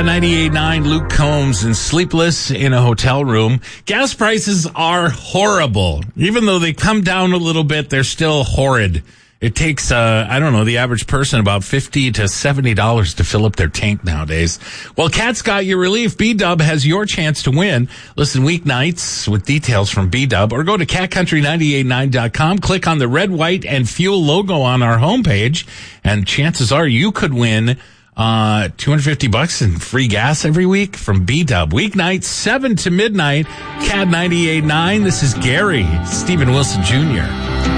Cat 98.9, Luke Combs, and Sleepless in a Hotel Room. Gas prices are horrible. Even though they come down a little bit, they're still horrid. It takes, the average person about $50 to $70 to fill up their tank nowadays. Well, Cat's got your relief. B-Dub has your chance to win. Listen weeknights with details from B-Dub, or go to catcountry989.com, click on the red, white, and fuel logo on our homepage, and chances are you could win $250 in free gas every week from B-Dub. Weeknights, 7 to midnight, Cat 98.9. This is Gary, Stephen Wilson Jr.